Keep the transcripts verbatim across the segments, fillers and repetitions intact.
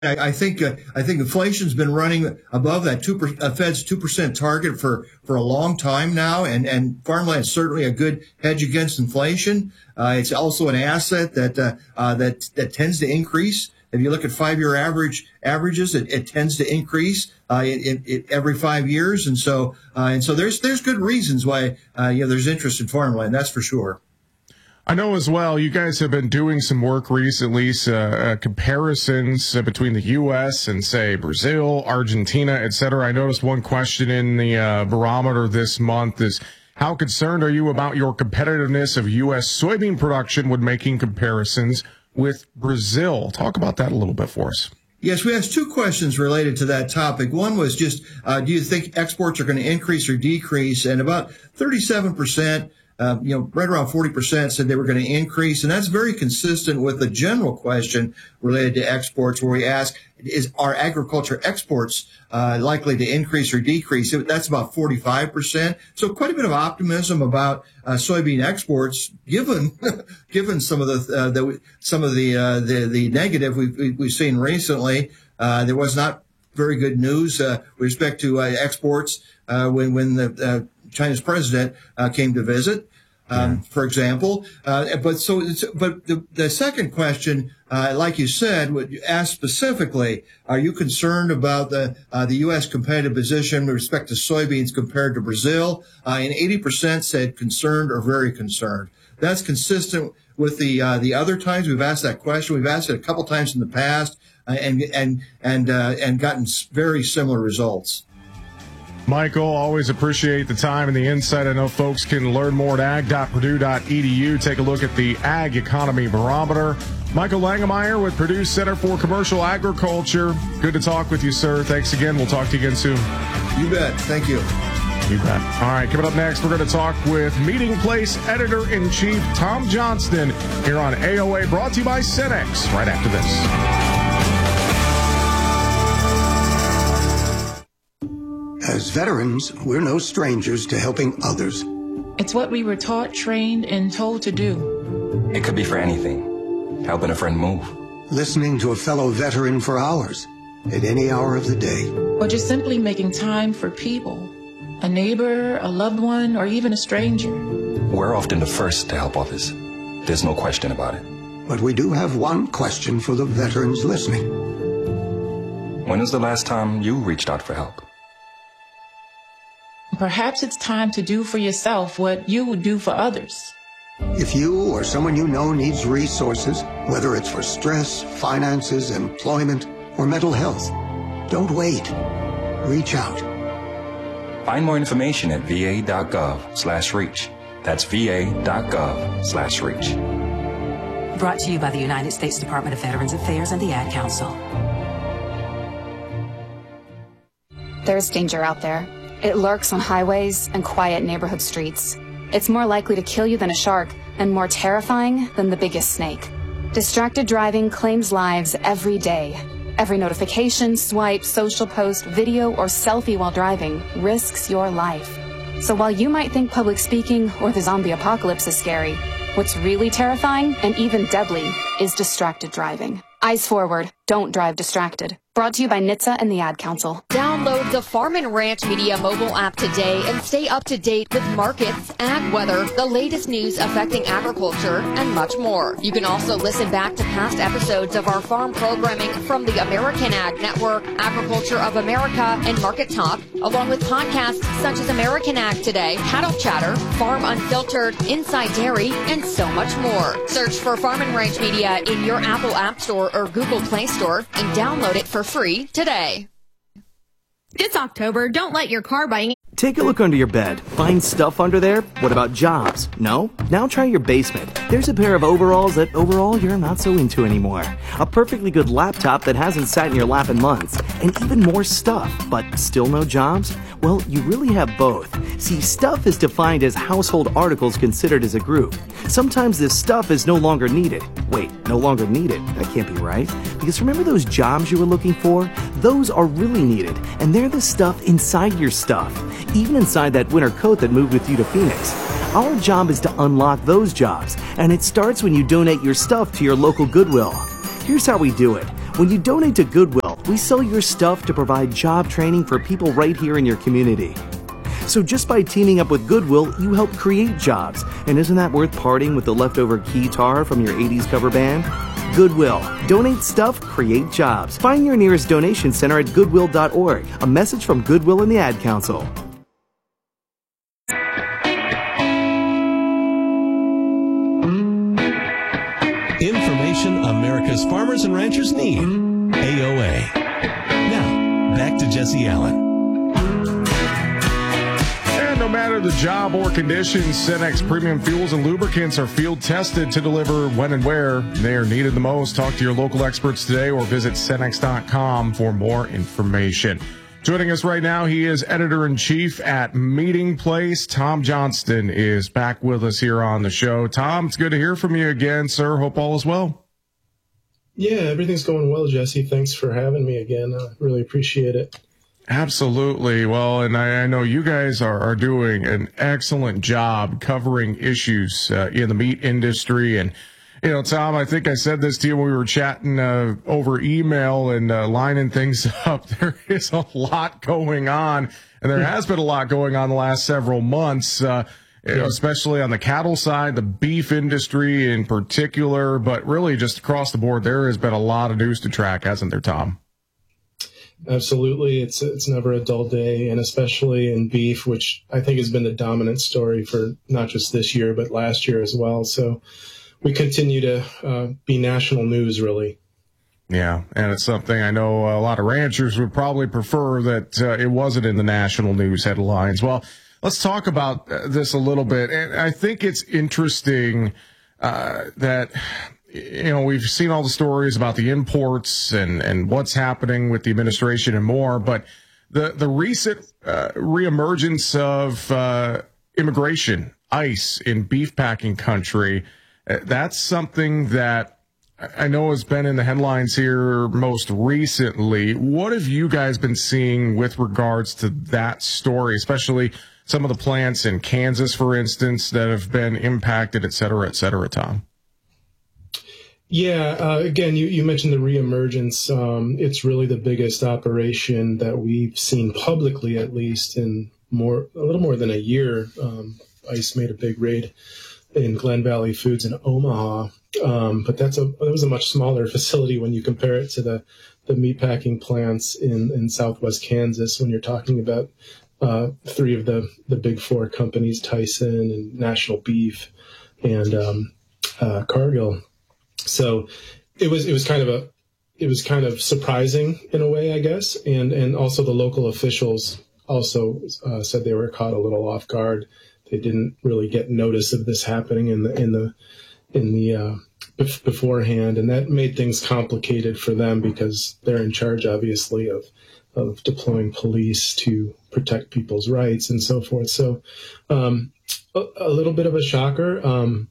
I, I think uh, I think inflation's been running above that two per, uh, Fed's two percent target for, for a long time now, and and farmland is certainly a good hedge against inflation. Uh, it's also an asset that uh, uh, that that tends to increase. If you look at five-year average averages, it, it tends to increase uh, it, it, it every five years, and so uh, and so there's there's good reasons why uh, you know there's interest in farmland. That's for sure. I know as well, you guys have been doing some work recently, uh, uh, comparisons uh, between the U S and, say, Brazil, Argentina, et cetera. I noticed one question in the uh, barometer this month is, how concerned are you about your competitiveness of U S soybean production when making comparisons with Brazil? Talk about that a little bit for us. Yes, we asked two questions related to that topic. One was just, uh, do you think exports are going to increase or decrease? And about thirty-seven percent Uh, you know, right around forty percent said they were going to increase. And that's very consistent with the general question related to exports, where we ask, is are agriculture exports uh, likely to increase or decrease? That's about forty-five percent. So quite a bit of optimism about uh, soybean exports, given given some of the, uh, the some of the, uh, the the negative we've, we've seen recently. Uh, there was not very good news uh, with respect to uh, exports uh, when when the uh, China's president uh, came to visit. Um, yeah. For example, uh, but so, it's, but the, the second question, uh, like you said, would ask specifically, are you concerned about the, uh, the U S competitive position with respect to soybeans compared to Brazil? Uh, and eighty percent said concerned or very concerned. That's consistent with the, uh, the other times we've asked that question. We've asked it a couple times in the past, uh, and, and, and, uh, and gotten very similar results. Michael, always appreciate the time and the insight. I know folks can learn more at ag dot purdue dot e d u. Take a look at the Ag Economy Barometer. Michael Langemeier with Purdue Center for Commercial Agriculture. Good to talk with you, sir. Thanks again. We'll talk to you again soon. You bet. Thank you. You bet. All right, coming up next, we're going to talk with Meeting Place Editor-in-Chief Tom Johnston here on A O A, brought to you by Cenex, right after this. As veterans, we're no strangers to helping others. It's what we were taught, trained, and told to do. It could be for anything. Helping a friend move. Listening to a fellow veteran for hours, at any hour of the day. Or just simply making time for people. A neighbor, a loved one, or even a stranger. We're often the first to help others. There's no question about it. But we do have one question for the veterans listening. When was the last time you reached out for help? Perhaps it's time to do for yourself what you would do for others. If you or someone you know needs resources, whether it's for stress, finances, employment, or mental health, don't wait. Reach out. Find more information at v a dot gov slash reach. That's v a dot gov slash reach. Brought to you by the United States Department of Veterans Affairs and the Ad Council. There's danger out there. It lurks on highways and quiet neighborhood streets. It's more likely to kill you than a shark, and more terrifying than the biggest snake. Distracted driving claims lives every day. Every notification, swipe, social post, video, or selfie while driving risks your life. So while you might think public speaking or the zombie apocalypse is scary, what's really terrifying and even deadly is distracted driving. Eyes forward, don't drive distracted. Brought to you by N H T S A and the Ad Council. Download the Farm and Ranch Media mobile app today and stay up to date with markets, ag weather, the latest news affecting agriculture, and much more. You can also listen back to past episodes of our farm programming from the American Ag Network, Agriculture of America, and Market Talk, along with podcasts such as American Ag Today, Cattle Chatter, Farm Unfiltered, Inside Dairy, and so much more. Search for Farm and Ranch Media in your Apple App Store or Google Play Store and download it for free today. This October, don't let your car buying... Take a look under your bed. Find stuff under there? What about jobs? No? Now try your basement. There's a pair of overalls that overall you're not so into anymore. A perfectly good laptop that hasn't sat in your lap in months. And even more stuff, but still no jobs? Well, you really have both. See, stuff is defined as household articles considered as a group. Sometimes this stuff is no longer needed. Wait, no longer needed? That can't be right. Because remember those jobs you were looking for? Those are really needed, and they're the stuff inside your stuff. Even inside that winter coat that moved with you to Phoenix. Our job is to unlock those jobs, and it starts when you donate your stuff to your local Goodwill. Here's how we do it. When you donate to Goodwill, we sell your stuff to provide job training for people right here in your community. So just by teaming up with Goodwill, you help create jobs. And isn't that worth parting with the leftover guitar from your eighties cover band? Goodwill. Donate stuff, create jobs. Find your nearest donation center at goodwill dot org. A message from Goodwill and the Ad Council. Information America's farmers and ranchers need. A O A. Now, back to Jesse Allen. No matter the job or conditions, Cenex Premium Fuels and Lubricants are field tested to deliver when and where they are needed the most. Talk to your local experts today or visit Cenex dot com for more information. Joining us right now, he is editor-in-chief at Meeting Place. Tom Johnston is back with us here on the show. Tom, it's good to hear from you again, sir. Hope all is well. Yeah, everything's going well, Jesse. Thanks for having me again. I really appreciate it. Absolutely. Well, and I, I know you guys are, are doing an excellent job covering issues uh, in the meat industry. And, you know, Tom, I think I said this to you when we were chatting uh, over email and uh, lining things up. There is a lot going on, and there has been a lot going on the last several months, uh, you know, especially on the cattle side, the beef industry in particular, but really just across the board, there has been a lot of news to track, hasn't there, Tom? Absolutely. It's it's never a dull day, and especially in beef, which I think has been the dominant story for not just this year, but last year as well. So we continue to uh, be national news, really. Yeah, and it's something I know a lot of ranchers would probably prefer that uh, it wasn't in the national news headlines. Well, let's talk about this a little bit. And I think it's interesting uh, that... You know, we've seen all the stories about the imports and, and what's happening with the administration and more, but the, the recent uh, reemergence of uh, immigration, ICE, in beef packing country, uh, that's something that I know has been in the headlines here most recently. What have you guys been seeing with regards to that story, especially some of the plants in Kansas, for instance, that have been impacted, et cetera, et cetera, Tom? Yeah, uh, again, you, you mentioned the reemergence. Um, it's really the biggest operation that we've seen publicly, at least, in more a little more than a year. Um, ICE made a big raid in Glen Valley Foods in Omaha, um, but that's a that was a much smaller facility when you compare it to the the meatpacking plants in, in Southwest Kansas. When you're talking about uh, three of the the big four companies, Tyson and National Beef and um, uh, Cargill. So it was it was kind of a it was kind of surprising in a way, I guess, and and also the local officials also uh, said they were caught a little off guard. They didn't really get notice of this happening in the in the in the uh, bef- beforehand, and that made things complicated for them because they're in charge, obviously, of of deploying police to protect people's rights and so forth. So um, a, a little bit of a shocker. Um,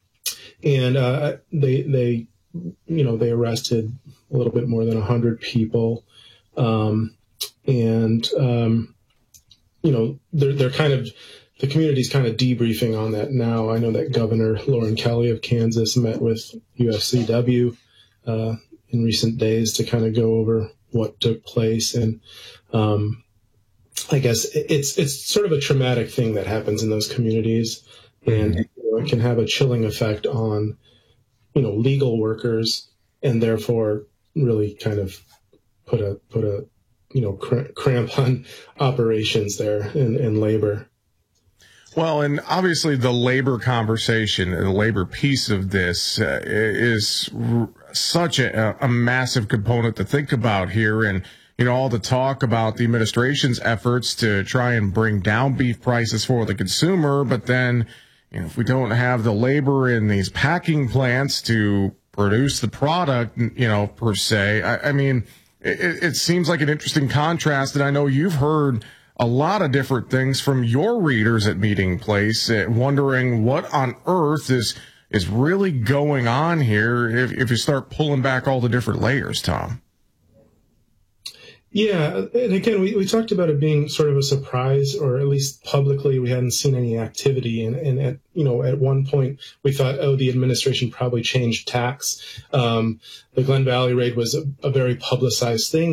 And uh, they, they, you know, they arrested a little bit more than one hundred people. Um, and, um, you know, they're, they're kind of, the community's kind of debriefing on that now. I know that Governor Lauren Kelly of Kansas met with U F C W uh, in recent days to kind of go over what took place. And um, I guess it's, it's sort of a traumatic thing that happens in those communities. And you know, it can have a chilling effect on, you know, legal workers, and therefore really kind of put a put a you know cr- cramp on operations there in, in labor. Well, and obviously the labor conversation, the labor piece of this uh, is r- such a, a massive component to think about here. And, you know, all the talk about the administration's efforts to try and bring down beef prices for the consumer, but then, you know, if we don't have the labor in these packing plants to produce the product, you know, per se, I, I mean, it, it seems like an interesting contrast. And I know you've heard a lot of different things from your readers at Meeting Place, uh, wondering what on earth is is really going on here if, if you start pulling back all the different layers, Tom. Yeah, and again, we, we talked about it being sort of a surprise, or at least publicly we hadn't seen any activity. And, and at you know at one point we thought, oh, the administration probably changed tacks. Um, the Glen Valley raid was a, a very publicized thing.